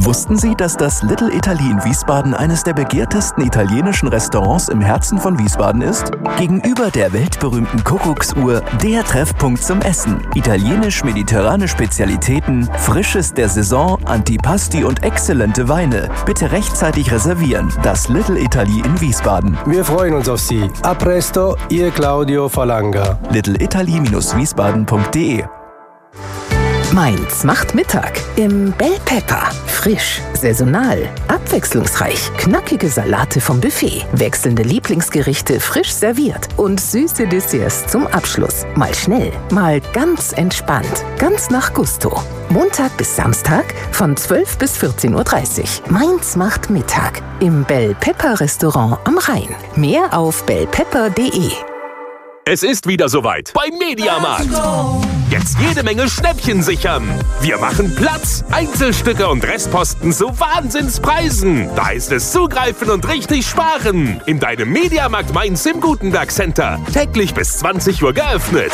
Wussten Sie, dass das Little Italy in Wiesbaden eines der begehrtesten italienischen Restaurants im Herzen von Wiesbaden ist? Gegenüber der weltberühmten Kuckucksuhr der Treffpunkt zum Essen. Italienisch-mediterrane Spezialitäten, Frisches der Saison, Antipasti und exzellente Weine. Bitte rechtzeitig reservieren. Das Little Italy in Wiesbaden. Wir freuen uns auf Sie. A presto, Ihr Claudio Falanga. littleitaly-wiesbaden.de. Mainz macht Mittag im Bell Pepper. Frisch, saisonal, abwechslungsreich, knackige Salate vom Buffet, wechselnde Lieblingsgerichte frisch serviert und süße Desserts zum Abschluss. Mal schnell, mal ganz entspannt, ganz nach Gusto. Montag bis Samstag von 12 bis 14:30 Uhr. Mainz macht Mittag im Bell Pepper Restaurant am Rhein. Mehr auf bellpepper.de. Es ist wieder soweit beim Mediamarkt. Jetzt jede Menge Schnäppchen sichern. Wir machen Platz. Einzelstücke und Restposten zu Wahnsinnspreisen. Da ist es zugreifen und richtig sparen. In deinem Mediamarkt Mainz im Gutenberg Center. Täglich bis 20 Uhr geöffnet.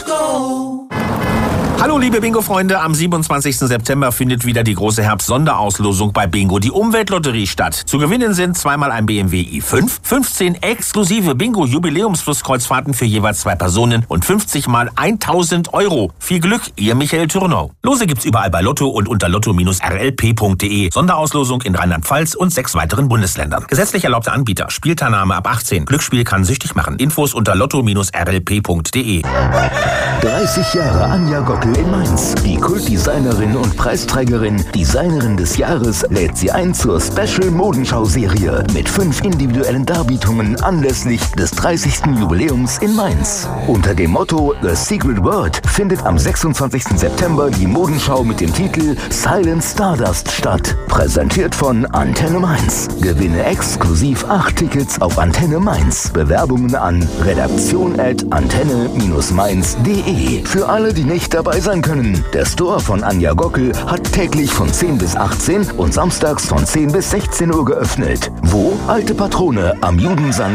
Hallo liebe Bingo-Freunde, am 27. September findet wieder die große Herbst-Sonderauslosung bei Bingo, die Umweltlotterie, statt. Zu gewinnen sind zweimal ein BMW i5, 15 exklusive Bingo-Jubiläums-Flusskreuzfahrten für jeweils 2 Personen und 50 mal 1.000 Euro. Viel Glück, Ihr Michael Türnau. Lose gibt's überall bei Lotto und unter lotto-rlp.de. Sonderauslosung in Rheinland-Pfalz und 6 weiteren Bundesländern. Gesetzlich erlaubter Anbieter, Spielteilnahme ab 18. Glücksspiel kann süchtig machen. Infos unter lotto-rlp.de. 30 Jahre Anja Gockel in Mainz. Die Kultdesignerin und Preisträgerin, Designerin des Jahres, lädt sie ein zur Special-Modenschau-Serie mit 5 individuellen Darbietungen anlässlich des 30. Jubiläums in Mainz. Unter dem Motto The Secret Word findet am 26. September die Modenschau mit dem Titel Silent Stardust statt. Präsentiert von Antenne Mainz. Gewinne exklusiv 8 Tickets auf Antenne Mainz. Bewerbungen an redaktion@antenne-mainz.de. Für alle, die nicht dabei sein können. Der Store von Anja Gockel hat täglich von 10 bis 18 und samstags von 10 bis 16 Uhr geöffnet. Wo? Alte Patrone am Judensand